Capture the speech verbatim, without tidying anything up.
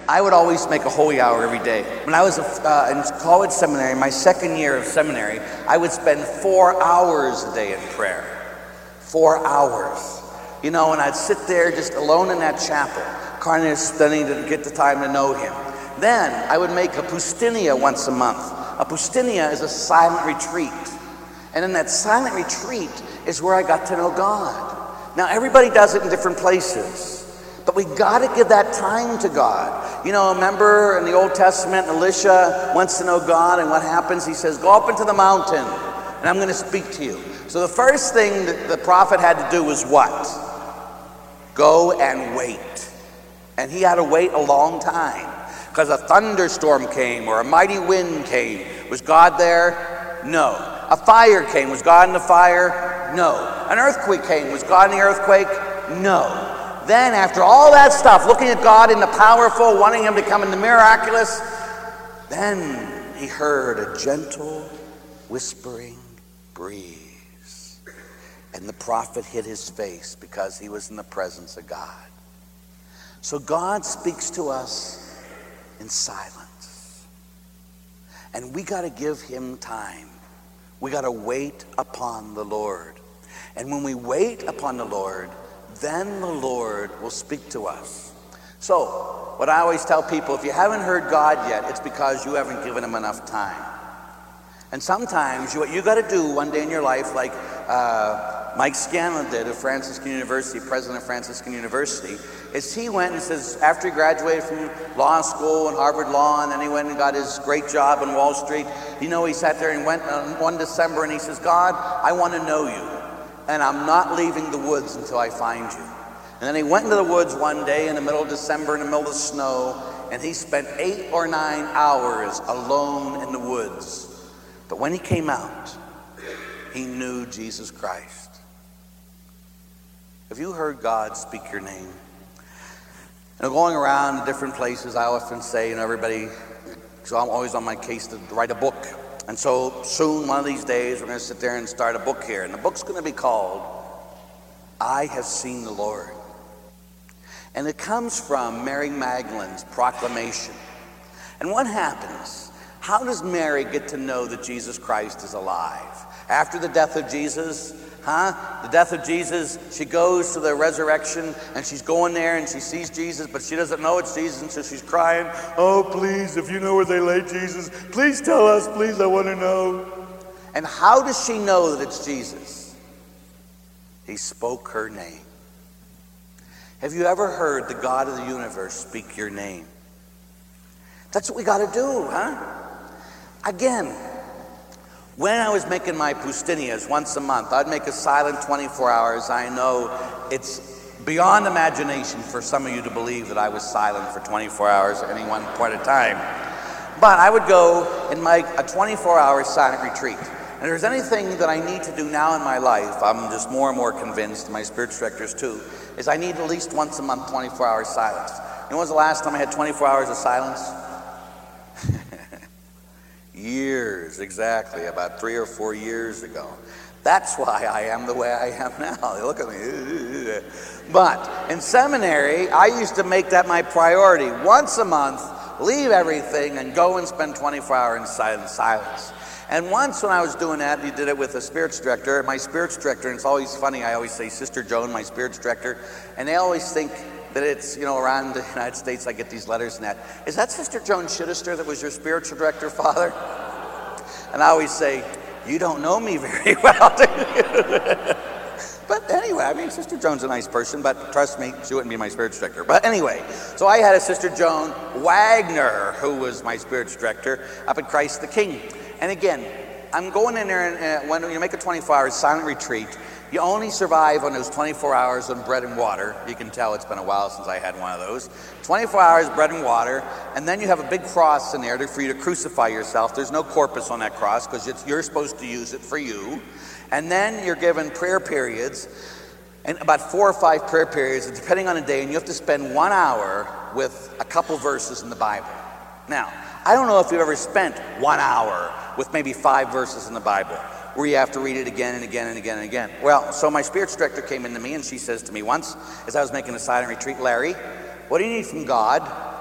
I would always make a holy hour every day. When I was uh, in college seminary, my second year of seminary, I would spend four hours a day in prayer. Four hours. You know, and I'd sit there just alone in that chapel, kind of studying to get the time to know him. Then I would make a poustinia once a month. A poustinia is a silent retreat. And in that silent retreat is where I got to know God. Now, everybody does it in different places. But we got to give that time to God. You know, remember in the Old Testament, Elisha wants to know God, and what happens? He says, go up into the mountain, and I'm going to speak to you. So the first thing that the prophet had to do was what? Go and wait. And he had to wait a long time, because a thunderstorm came, or a mighty wind came. Was God there? No. A fire came. Was God in the fire? No. An earthquake came. Was God in the earthquake? No. Then after all that stuff, looking at God in the powerful, wanting him to come in the miraculous, then he heard a gentle whispering breeze. And the prophet hid his face because he was in the presence of God. So God speaks to us in silence. And we got to give him time. We got to wait upon the Lord. And when we wait upon the Lord, then the Lord will speak to us. So, what I always tell people, if you haven't heard God yet, it's because you haven't given him enough time. And sometimes you, what you got to do one day in your life, like uh, Mike Scanlon did at Franciscan University, president of Franciscan University, is he went and says, after he graduated from law school and Harvard Law, and then he went and got his great job on Wall Street, you know, he sat there and went on one December and he says, God, I want to know you. And I'm not leaving the woods until I find you. And then he went into the woods one day in the middle of December, in the middle of the snow, and he spent eight or nine hours alone in the woods. But when he came out, he knew Jesus Christ. Have you heard God speak your name? And going around to different places, I often say, and everybody, so I'm always on my case to write a book. And so soon, one of these days, we're going to sit there and start a book here. And the book's going to be called, I Have Seen the Lord. And it comes from Mary Magdalene's proclamation. And what happens? How does Mary get to know that Jesus Christ is alive? After the death of Jesus, huh? The death of Jesus, she goes to the resurrection, and she's going there, and she sees Jesus, but she doesn't know it's Jesus, and so she's crying, oh, please, if you know where they laid Jesus, please tell us, please, I want to know. And how does she know that it's Jesus? He spoke her name. Have you ever heard the God of the universe speak your name? That's what we got to do, huh? Again, when I was making my poustinias once a month, I'd make a silent twenty-four hours. I know it's beyond imagination for some of you to believe that I was silent for twenty-four hours at any one point in time. But I would go and make a twenty-four hour silent retreat. And if there's anything that I need to do now in my life, I'm just more and more convinced, my spiritual directors too, is I need at least once a month twenty-four hours silence. You know when was the last time I had twenty-four hours of silence? Years, exactly, about three or four years ago. That's why I am the way I am now. Look at me. But in seminary, I used to make that my priority. Once a month, leave everything and go and spend twenty-four hours in silence. And once when I was doing that, he did it with a spiritual director. My spiritual director, and it's always funny, I always say Sister Joan, my spiritual director, and they always think that it's, you know, around the United States I get these letters and that. Is that Sister Joan Chittister that was your spiritual director, Father? And I always say, you don't know me very well, do you? But anyway, I mean, Sister Joan's a nice person, but trust me, she wouldn't be my spiritual director. But anyway, so I had a Sister Joan Wagner, who was my spiritual director up at Christ the King. And again, I'm going in there, and uh, when you make a twenty-four hour silent retreat, you only survive on those twenty-four hours on bread and water. You can tell it's been a while since I had one of those. twenty-four hours bread and water, and then you have a big cross in there for you to crucify yourself. There's no corpus on that cross because you're supposed to use it for you. And then you're given prayer periods, and about four or five prayer periods, depending on the day, and you have to spend one hour with a couple verses in the Bible. Now, I don't know if you've ever spent one hour with maybe five verses in the Bible, where you have to read it again and again and again and again. Well, so my spiritual director came into me and she says to me once, as I was making a silent retreat, Larry, what do you need from God?